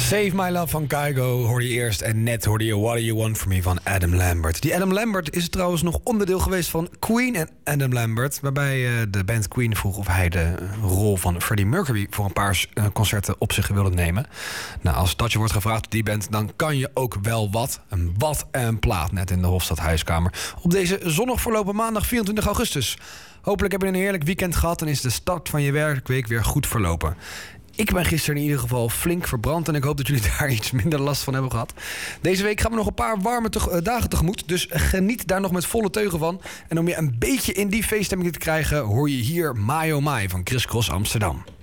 Save My Love van Kygo hoorde je eerst. En net hoorde je What Do You Want From Me van Adam Lambert. Die Adam Lambert is trouwens nog onderdeel geweest van Queen en Adam Lambert. Waarbij de band Queen vroeg of hij de rol van Freddie Mercury voor een paar concerten op zich wilde nemen. Nou, als dat je wordt gevraagd op die band, dan kan je ook wel wat. Een bad en een plaat net in de Hofstadhuiskamer. Op deze zonnig verlopen maandag 24 augustus. Hopelijk heb je een heerlijk weekend gehad en is de start van je werkweek weer goed verlopen. Ik ben gisteren in ieder geval flink verbrand en ik hoop dat jullie daar iets minder last van hebben gehad. Deze week gaan we nog een paar warme dagen tegemoet, dus geniet daar nog met volle teugen van. En om je een beetje in die feeststemming te krijgen, hoor je hier Mai Oh Mai van Criss Cross Amsterdam.